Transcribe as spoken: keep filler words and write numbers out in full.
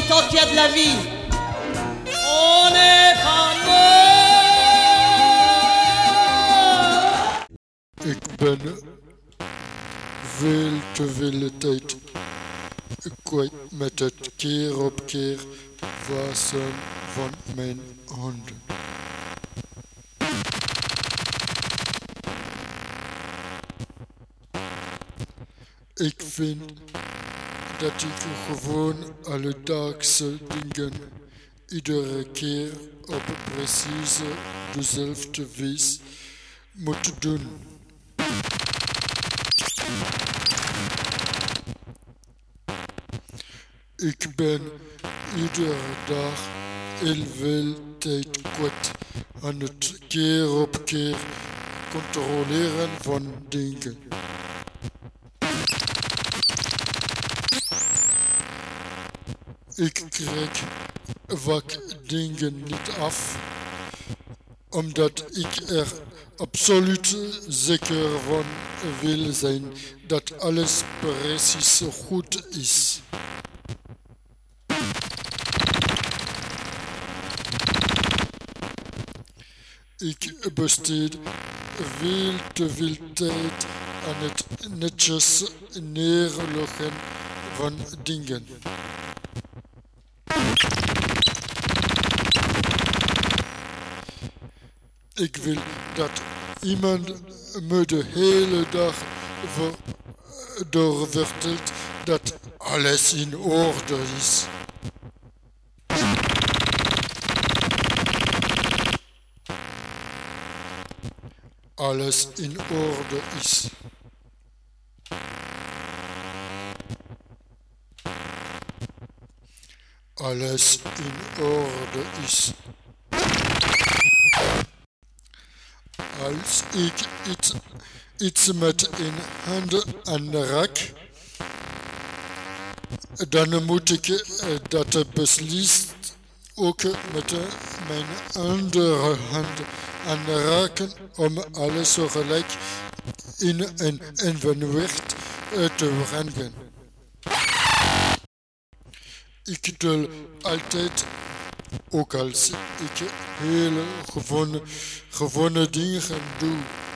tant qu'il y a de la vie, on est fameux. Ik ben veel te veel tijd kwijt met het keer op keer wassen van mijn handen. Ik vind dat ik gewoon alledaagse dingen iedere keer op precies dezelfde wijze moet doen. Ik ben iedere dag heel veel tijd kwijt aan het keer op keer controleren van dingen. Ik krijg vaak dingen niet af, omdat ik er absoluut zeker van wil zijn dat alles precies goed is. Ik besteed veel te veel tijd aan het netjes neerleggen van dingen. Ik wil dat iemand me de hele dag voor, door vertelt dat alles in orde is. Alles in orde is. Alles in orde is. Als ik iets, iets met een hand aanraak, dan moet ik dat beslist ook met mijn andere hand aanraken om alles gelijk in een evenwicht te brengen. Ik tel altijd, ook als ik hele gewone, gewone dingen doe,